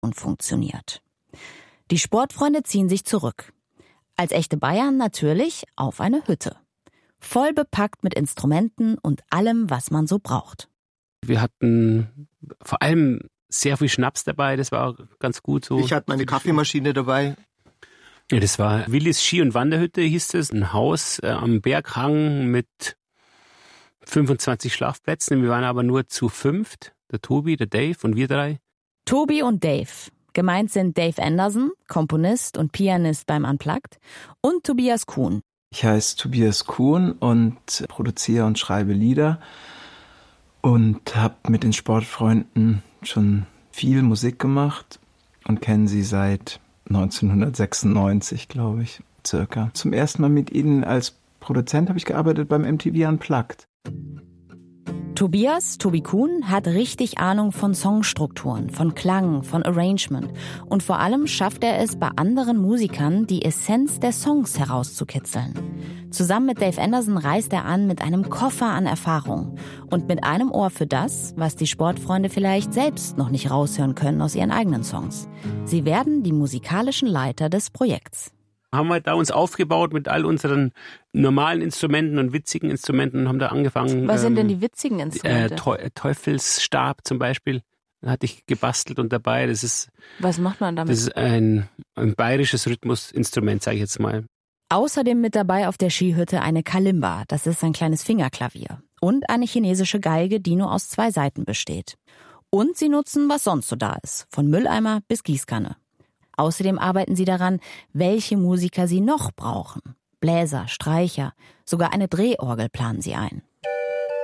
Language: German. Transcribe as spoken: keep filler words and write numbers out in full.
und funktioniert. Die Sportfreunde ziehen sich zurück. Als echte Bayern natürlich auf eine Hütte. Voll bepackt mit Instrumenten und allem, was man so braucht. Wir hatten vor allem sehr viel Schnaps dabei, das war ganz gut so. Ich hatte meine Kaffeemaschine dabei. Ja, das war Willis Ski- und Wanderhütte, hieß es. Ein Haus äh, am Berghang mit fünfundzwanzig Schlafplätzen. Wir waren aber nur zu fünft. Der Tobi, der Dave und wir drei. Tobi und Dave. Gemeint sind Dave Anderson, Komponist und Pianist beim Unplugged, und Tobias Kuhn. Ich heiße Tobias Kuhn und produziere und schreibe Lieder und habe mit den Sportfreunden schon viel Musik gemacht und kenne sie seit neunzehnhundertsechsundneunzig, glaube ich, circa. Zum ersten Mal mit ihnen als Produzent habe ich gearbeitet beim M T V Unplugged. Tobias, Tobi Kuhn, hat richtig Ahnung von Songstrukturen, von Klang, von Arrangement. Und vor allem schafft er es, bei anderen Musikern die Essenz der Songs herauszukitzeln. Zusammen mit Dave Anderson reist er an mit einem Koffer an Erfahrung und mit einem Ohr für das, was die Sportfreunde vielleicht selbst noch nicht raushören können aus ihren eigenen Songs. Sie werden die musikalischen Leiter des Projekts. Haben wir da uns aufgebaut mit all unseren normalen Instrumenten und witzigen Instrumenten und haben da angefangen. Was sind ähm, denn die witzigen Instrumente? Äh, Teu- Teufelsstab zum Beispiel, da hatte ich gebastelt und dabei. Das ist, Was macht man damit? das ist ein, ein bayerisches Rhythmusinstrument, sage ich jetzt mal. Außerdem mit dabei auf der Skihütte eine Kalimba, das ist ein kleines Fingerklavier. Und eine chinesische Geige, die nur aus zwei Saiten besteht. Und sie nutzen, was sonst so da ist, von Mülleimer bis Gießkanne. Außerdem arbeiten sie daran, welche Musiker sie noch brauchen. Bläser, Streicher, sogar eine Drehorgel planen sie ein.